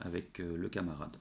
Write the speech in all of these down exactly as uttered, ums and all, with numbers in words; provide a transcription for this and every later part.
avec euh, le camarade.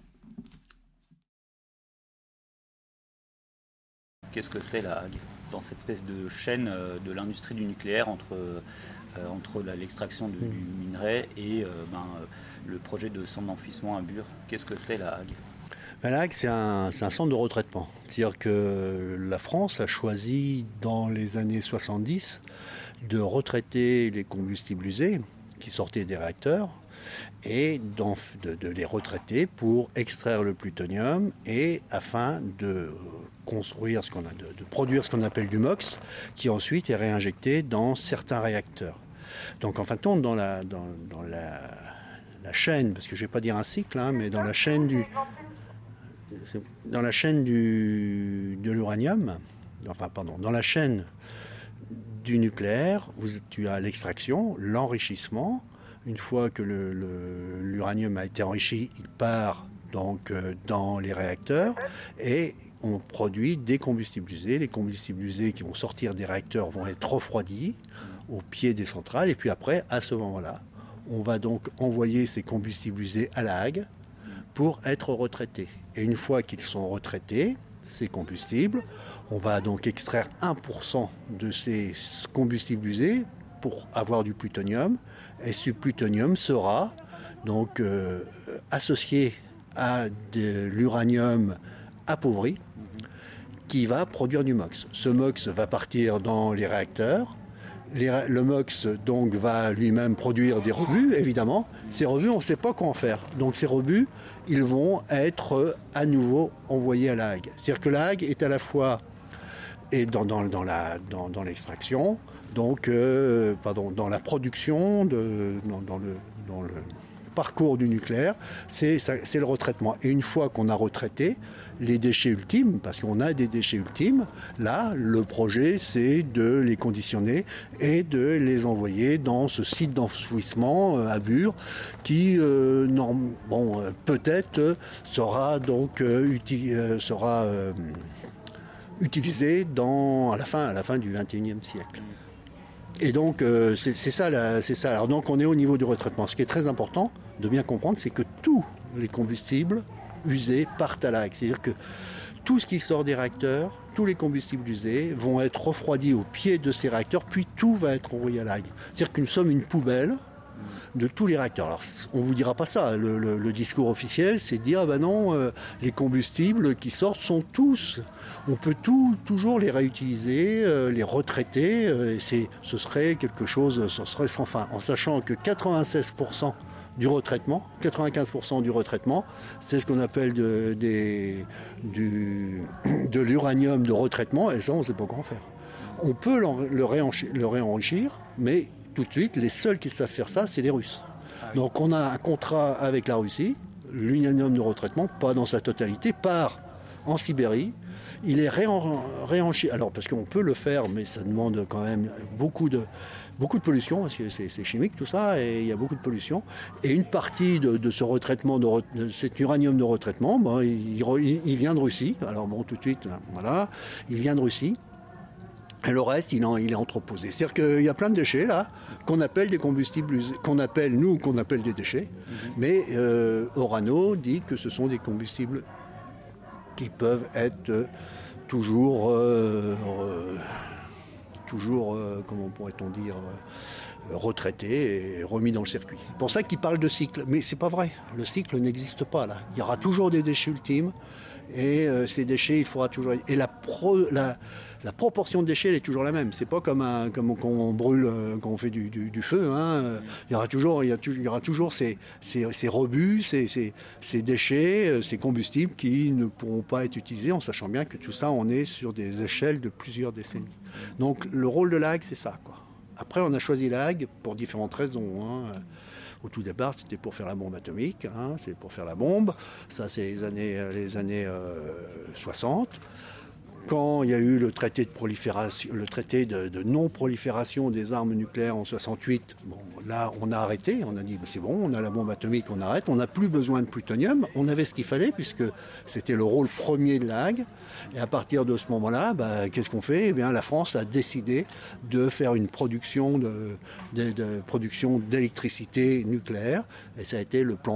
Qu'est-ce que c'est la Hague dans cette espèce de chaîne euh, de l'industrie du nucléaire entre, euh, entre la, l'extraction de, mmh. du minerai et euh, ben, euh, le projet de centre d'enfouissement à Bure? Qu'est-ce que c'est la Hague? Ben, la Hague, c'est un, c'est un centre de retraitement. C'est-à-dire que la France a choisi dans les années soixante-dix de retraiter les combustibles usés qui sortaient des réacteurs et de, de les retraiter pour extraire le plutonium et afin de construire ce qu'on a, de, de produire ce qu'on appelle du MOX, qui ensuite est réinjecté dans certains réacteurs. Donc en fin de compte, dans la, dans, dans la, la chaîne, parce que je ne vais pas dire un cycle, hein, mais dans la chaîne du dans la chaîne du, de l'uranium, enfin pardon, dans la chaîne du nucléaire, vous, tu as l'extraction, l'enrichissement. Une fois que le, le, l'uranium a été enrichi, il part donc euh, dans les réacteurs et on produit des combustibles usés. Les combustibles usés qui vont sortir des réacteurs vont être refroidis au pied des centrales et puis après, à ce moment-là, on va donc envoyer ces combustibles usés à la Hague pour être retraités. Et une fois qu'ils sont retraités, ces combustibles, on va donc extraire un pour cent de ces combustibles usés pour avoir du plutonium. Et ce plutonium sera donc euh, associé à de l'uranium appauvri qui va produire du MOX. Ce MOX va partir dans les réacteurs. Les, le MOX donc va lui-même produire des rebuts, évidemment. Ces rebuts, on ne sait pas quoi en faire. Donc ces rebuts, ils vont être à nouveau envoyés à la Hague. C'est-à-dire que la Hague est à la fois et dans, dans, dans, la, dans, dans l'extraction, donc euh, pardon, dans la production, de, dans, dans, le, dans le parcours du nucléaire, c'est, ça, c'est le retraitement. Et une fois qu'on a retraité les déchets ultimes, parce qu'on a des déchets ultimes, là, le projet, c'est de les conditionner et de les envoyer dans ce site d'enfouissement à Bure, qui, euh, non, bon, euh, peut-être sera donc euh, uti- euh, sera euh, utilisé dans, à la fin, à la fin du vingt et unième siècle. Et donc, euh, c'est, c'est, ça, la, c'est ça. Alors donc, on est au niveau du retraitement. Ce qui est très important de bien comprendre, c'est que tous les combustibles usés partent à la Hague. C'est-à-dire que tout ce qui sort des réacteurs, tous les combustibles usés vont être refroidis au pied de ces réacteurs, puis tout va être envoyé à la Hague. C'est-à-dire que nous sommes une poubelle de tous les réacteurs. Alors, on ne vous dira pas ça. Le, le, le discours officiel, c'est de dire, ah ben non, euh, les combustibles qui sortent sont tous. On peut tout, toujours les réutiliser, euh, les retraiter. Euh, et c'est, ce serait quelque chose, ce serait sans fin. En sachant que quatre-vingt-seize pour cent du retraitement, quatre-vingt-quinze pour cent du retraitement, c'est ce qu'on appelle de, des, du, de l'uranium de retraitement. Et ça, on ne sait pas comment faire. On peut le, réenrichir, le réenrichir, mais tout de suite, les seuls qui savent faire ça, c'est les Russes. Donc on a un contrat avec la Russie, l'uranium de retraitement, pas dans sa totalité, part en Sibérie. Il est réenrichi. Alors parce qu'on peut le faire, mais ça demande quand même beaucoup de, beaucoup de pollution, parce que c'est, c'est chimique tout ça, et il y a beaucoup de pollution. Et une partie de, de ce retraitement, de, de cet uranium de retraitement, ben, il, il, il vient de Russie. Alors bon, tout de suite, voilà, il vient de Russie. Et le reste, il, en, il est entreposé. C'est-à-dire qu'il y a plein de déchets, là, qu'on appelle des combustibles usés, qu'on appelle, nous, qu'on appelle des déchets. Mm-hmm. Mais euh, Orano dit que ce sont des combustibles qui peuvent être euh, toujours, euh, euh, toujours euh, comment pourrait-on dire, euh, retraités et remis dans le circuit. C'est pour ça qu'il parle de cycle. Mais c'est pas vrai. Le cycle n'existe pas, là. Il y aura toujours des déchets ultimes. Et euh, ces déchets, il faudra toujours... Et la, pro, la, la proportion de déchets, elle est toujours la même. C'est pas comme, un, comme quand on brûle, euh, quand on fait du, du, du feu. Hein. Il y aura toujours, il y a, il y aura toujours ces, ces, ces rebuts, ces, ces, ces déchets, ces combustibles qui ne pourront pas être utilisés, en sachant bien que tout ça, on est sur des échelles de plusieurs décennies. Donc le rôle de la Hague, c'est ça, quoi. Après, on a choisi la Hague pour différentes raisons. Hein. Au tout départ, c'était pour faire la bombe atomique, hein, c'est pour faire la bombe. Ça, c'est les années, les années euh, soixante. Quand il y a eu le traité de prolifération, le traité de, de non-prolifération des armes nucléaires en soixante-huit, bon, là, on a arrêté. On a dit, c'est bon, on a la bombe atomique, on arrête. On n'a plus besoin de plutonium. On avait ce qu'il fallait puisque c'était le rôle premier de la Hague. Et à partir de ce moment-là, bah, qu'est-ce qu'on fait ? Eh bien, la France a décidé de faire une production de, de, de production d'électricité nucléaire. Et ça a été le plan